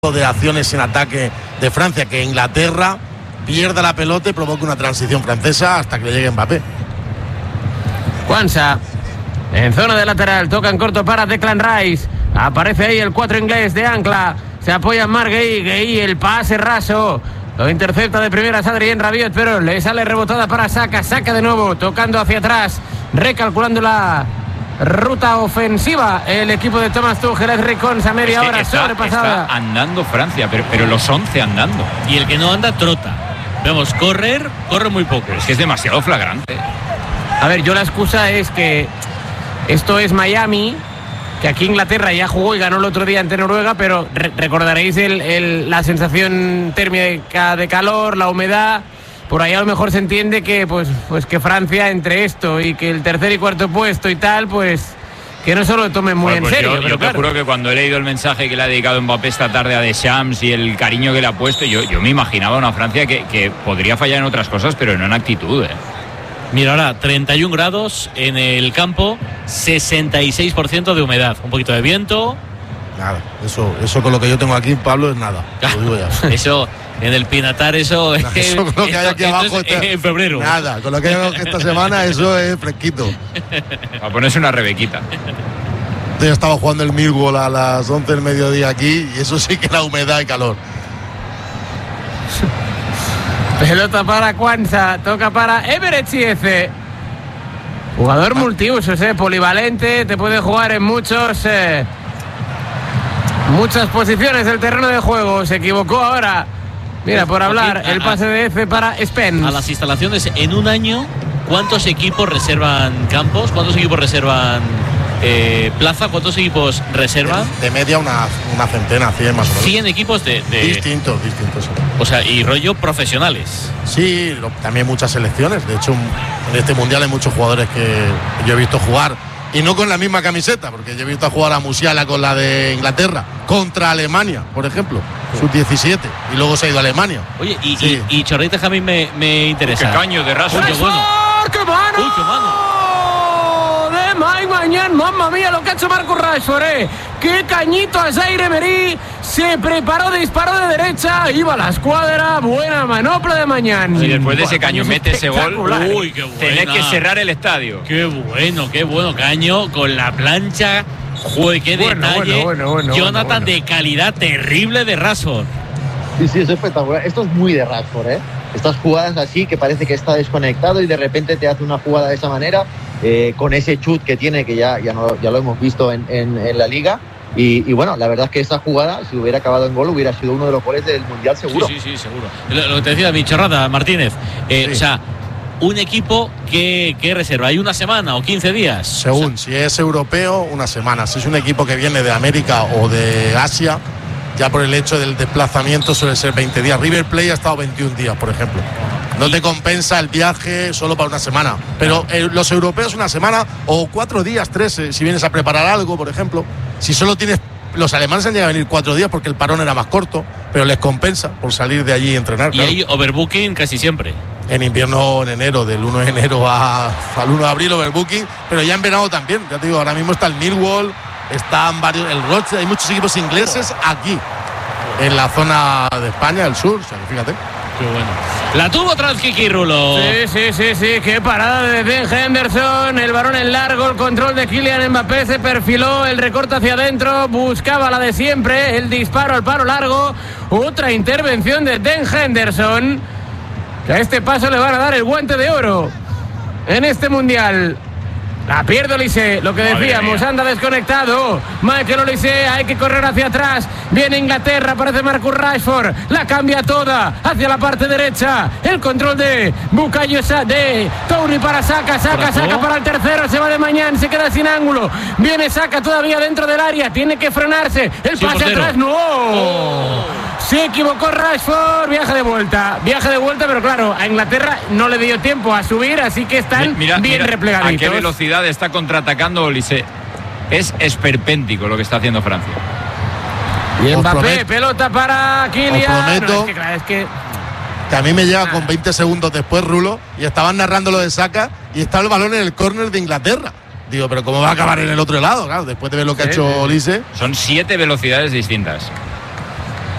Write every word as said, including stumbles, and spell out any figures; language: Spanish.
de acciones en ataque de Francia, que Inglaterra pierda la pelota y provoque una transición francesa hasta que le llegue Mbappé. Quansah en zona de lateral, toca en corto para Declan Rice, aparece ahí el cuatro inglés de ancla, se apoya en Marguerite, Gueye, el pase raso, lo intercepta de primeras Adrien Rabiot, pero le sale rebotada para Saka, Saka de nuevo, tocando hacia atrás, recalculando la ruta ofensiva el equipo de Thomas Tuchel. Es Quansah, media es que hora está, sobrepasada. Está andando Francia, pero, pero los once andando. Y el que no anda, trota. Vemos, correr, corre muy poco. Es que es demasiado flagrante. A ver, yo la excusa es que esto es Miami, que aquí Inglaterra ya jugó y ganó el otro día ante Noruega, pero re- recordaréis el, el, la sensación térmica de calor, la humedad. Por ahí a lo mejor se entiende que pues, pues que Francia, entre esto y que el tercer y cuarto puesto y tal, pues que no se lo tomen muy bueno, pues en serio. Yo, pero yo claro, te juro que cuando he leído el mensaje que le ha dedicado Mbappé esta tarde a Deschamps y el cariño que le ha puesto, yo, yo me imaginaba una Francia que, que podría fallar en otras cosas, pero no en actitud, ¿eh? Mira, ahora treinta y un grados en el campo, sesenta y seis por ciento de humedad, un poquito de viento. Nada, eso, eso con lo que yo tengo aquí, Pablo, es nada. Lo digo ya. Eso en el Pinatar, eso, Eso es, con lo que hay aquí esto abajo es está- en febrero. Nada, con lo que hay esta semana, eso es fresquito. A ponerse una rebequita. Yo estaba jugando el Millwall a las once del mediodía aquí y eso sí que era humedad y calor. pelota para Quansah, toca para Everett Chieze. Jugador multiusos, eh, polivalente, te puede jugar en muchos eh, muchas posiciones del terreno de juego. Se equivocó ahora. Mira, por hablar, el pase de F para Spence. A las instalaciones en un año, ¿cuántos equipos reservan campos? ¿Cuántos equipos reservan eh, plaza? ¿Cuántos equipos reservan? De, de media una, una centena, cien más o menos. cien equipos de, de Distintos, distintos. o sea, y rollo profesionales. Sí, lo- también muchas selecciones. De hecho, en este mundial hay muchos jugadores que yo he visto jugar y no con la misma camiseta, porque yo he visto a jugar a Musiala con la de Inglaterra contra Alemania, por ejemplo, sub diecisiete, y luego se ha ido a Alemania. Oye, y, Sí. y, y Chorrita Jamín me, me interesa. Qué caño de raso. Uy, qué bueno. ¡Rashford! ¡Qué mano! Uy, qué mano. De Mike Mañán, mamma mía, lo que ha hecho Marcus Rashford, eh. ¡Qué cañito a Zaire Emery! Se preparó, disparó de derecha, iba a la escuadra, buena manopla de Mañán. Y después de ese Buah, caño es mete ese gol. espectacular, eh. Uy, qué buena. Tenés que cerrar el estadio. Qué bueno, qué bueno, Caño, con la plancha. Joder, qué Bueno, detalle. bueno, bueno, bueno, Jonathan, bueno, bueno. de calidad terrible de Rashford. Sí, sí, es espectacular. Esto es muy de Rashford, ¿eh? Estas jugadas así que parece que está desconectado y de repente te hace una jugada de esa manera, eh, con ese chut que tiene, que ya, ya, no, ya lo hemos visto en, en, en la liga. Y, y bueno, la verdad es que esa jugada, si hubiera acabado en gol, hubiera sido uno de los goles del Mundial seguro. Sí, sí, sí, seguro. Lo, lo que te decía mi chorrada, Martínez. Eh, Sí. O sea, un equipo que, que reserva, ¿hay una semana o quince días? Según, si es europeo, una semana. Si es un equipo que viene de América o de Asia, ya por el hecho del desplazamiento suele ser veinte días. River Plate ha estado veintiún días, por ejemplo. No te compensa el viaje solo para una semana. Pero eh, los europeos una semana o cuatro días, tres, eh, si vienes a preparar algo, por ejemplo. Si solo tienes... Los alemanes han llegado a venir cuatro días porque el parón era más corto, pero les compensa por salir de allí y entrenar. Y claro. hay overbooking casi siempre. En invierno, en enero, del uno de enero a, al uno de abril, overbooking, pero ya en verano también. Ya te digo, ahora mismo está el Millwall, están varios, el Roche, hay muchos equipos ingleses aquí, en la zona de España, el sur, o sea, que fíjate. Qué bueno. La tuvo Transkiki, Rulo. Sí, sí, sí, sí, qué parada de Ben Henderson, el balón en largo, el control de Kylian Mbappé, se perfiló, el recorte hacia adentro, buscaba la de siempre, el disparo al palo largo, otra intervención de Ben Henderson, que a este paso le van a dar el guante de oro en este mundial. La pierde Olise, lo que Madre decíamos, mía. anda desconectado. Michael Olise, hay que correr hacia atrás. Viene Inglaterra, aparece Marcus Rashford. La cambia toda hacia la parte derecha. El control de Bukayo Saka, de Touré para Saka. Saka, Brazo. Saka para el tercero. Se va de mañana, se queda sin ángulo. Viene Saka todavía dentro del área. Tiene que frenarse. El Sí, pase portero. atrás, no. Oh. Se equivocó Rashford. Viaje de vuelta. Viaje de vuelta, pero claro, a Inglaterra no le dio tiempo a subir, así que están Mira, bien mira replegaditos. a qué velocidad está contraatacando Olise. Es esperpéntico lo que está haciendo Francia. Y Os Mbappé, prometo- pelota para Kylian. os prometo- No, es que, claro, es que Que a mí me llega con veinte segundos después, Rulo, y estaban narrando lo de Saka y está el balón en el córner de Inglaterra. Digo, pero ¿cómo va a acabar en el otro lado? Claro, después de ver lo que Sí, ha hecho sí, sí. Olise. Son siete velocidades distintas.